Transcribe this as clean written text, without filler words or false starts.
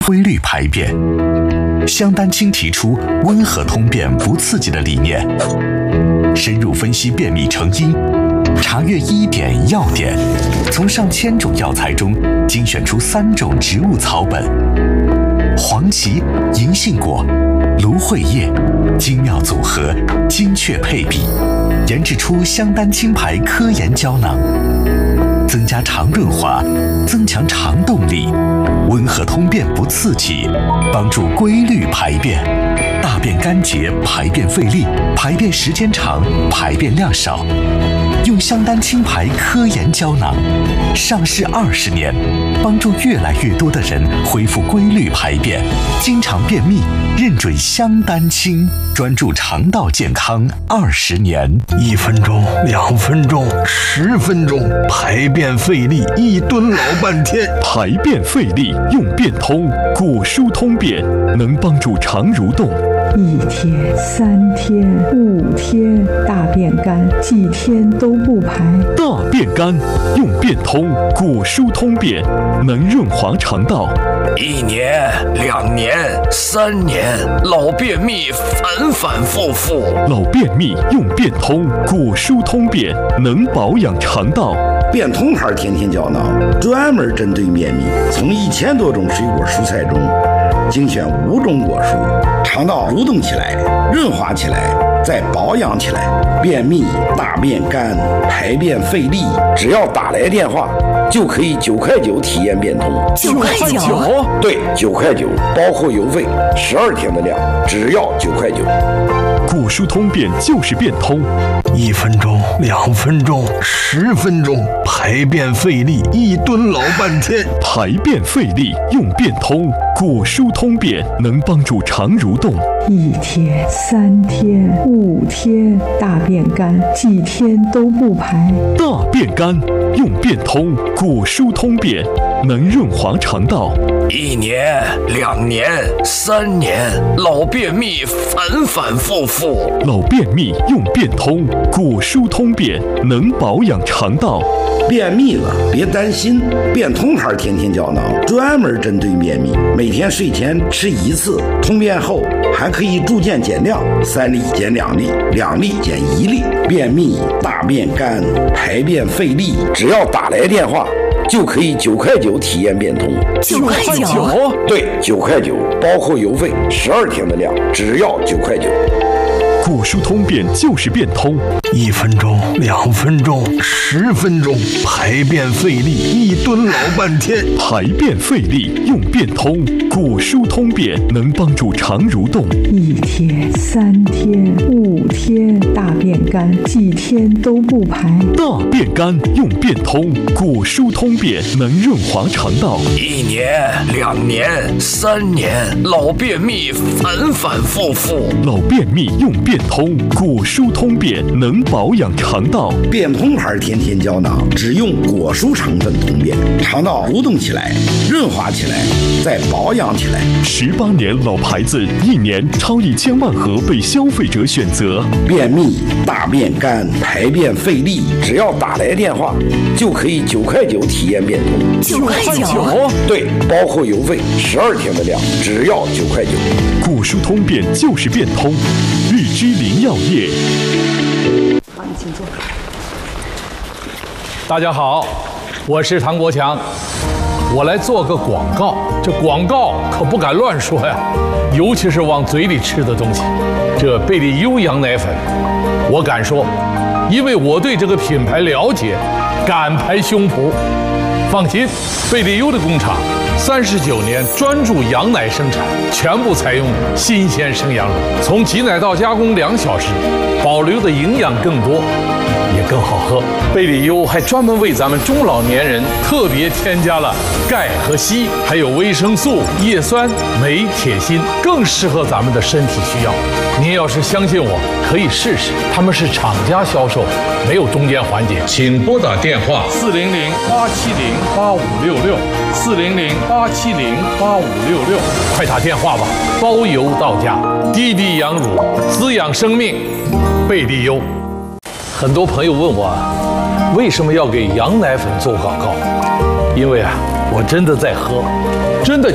规律排便。香丹青提出温和通便不刺激的理念，深入分析便秘成因，查阅医典药典，从上千种药材中精选出3种植物草本：黄芪、银杏果、芦荟叶，精妙组合，精确配比，研制出香丹青牌科研胶囊，增加肠润滑，增强肠动力，温和通便不刺激，帮助规律排便，大便干结，排便费力，排便时间长，排便量少。用香丹青牌科研胶囊，上市20年，帮助越来越多的人恢复规律排便。经常便秘，认准香丹青，专注肠道健康20年。 1分钟、2分钟、10分钟，排便费力，一蹲老半天。 排便费力用便通，果蔬通便能帮助肠蠕动。 1天、3天、5天，大便干，几天都不排。 大便干用便通，果蔬通便能润滑肠道。 1年、2年、3年，老便秘反反复复。 老便秘用便通，果蔬通便能保养肠道。 便通牌天天胶囊专门针对便秘，从1000多种水果蔬菜中精选5种果蔬，肠道蠕动起来，润滑起来，再保养起来。便秘、大便干、排便费力，只要打来电话就可以9块9体验便通。 9块9？ 对，9块9，包括邮费，12天的量，只要9块9。 果蔬通便就是便通 ，1分钟、2分钟、10分钟，排便费力，一蹲老半天。 排便费力用便通，果蔬通便能帮助肠蠕动。 1天、3天、5天，大便干，几天都不排。 大便干用便通，果蔬通便能润滑肠道。 1年、2年、3年，老便秘反反复复。 老便秘用便通，果蔬通便能保养肠道。 便秘了别担心，便通牌天天胶囊专门针对便秘，每天睡前吃1次，通便后还可以逐渐减量，3粒减2粒，2粒减1粒。便秘、大便干、排便费力，只要打来电话就可以9块9体验便通。 9块9？ 对，9块9，包括邮费，12天的量，只要9块9。 果蔬通便就是便通 ，1分钟、2分钟、10分钟，排便费力，一蹲老半天。 排便费力用便通，果蔬通便能帮助肠蠕动。 1天、3天、5天，大便干，几天都不排。 大便干用便通，果蔬通便能润滑肠道。 1年、2年、3年，老便秘反反复复。 老便秘用便通，果蔬通便能保养肠道。 便通牌天天胶囊只用果蔬成分通便，肠道蠕动起来，润滑起来，再保养起来。 18年老牌子，1年超1000万盒被消费者选择。 便秘、大便干、排便费力，只要打来电话就可以9块9体验便通。 9块9？ 对，包括邮费，12天的量，只要9块9。 果蔬通便就是便通，日之林药业。 好，你请坐。 大家好，我是唐国强，我来做个广告。这广告可不敢乱说呀，尤其是往嘴里吃的东西。这贝利优羊奶粉，我敢说，因为我对这个品牌了解，敢拍胸脯。放心，贝利优的工厂39年专注羊奶生产，全部采用新鲜生羊乳，从挤奶到加工2小时，保留的营养更多，也更好喝。贝利优还专门为咱们中老年人特别添加了钙和硒，还有维生素、叶酸、镁、铁、锌，更适合咱们的身体需要。您要是相信我，可以试试。他们是厂家销售，没有中间环节。请拨打电话400-870-8566，400-870-8566，快打电话吧，包邮到家。滴滴羊乳，滋养生命，贝利优。很多朋友问我，为什么要给羊奶粉做广告？因为我真的在喝，真的